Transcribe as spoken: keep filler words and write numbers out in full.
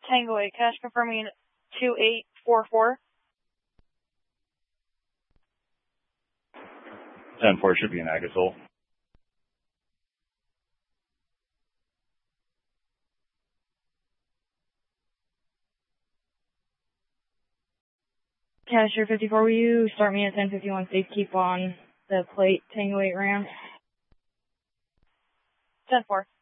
Tango eight, cash confirming two eight four four. ten four should be an Agasol. Cashier fifty-four, will you start me at ten fifty-one safe keep on the plate Tango eight ramp? ten four.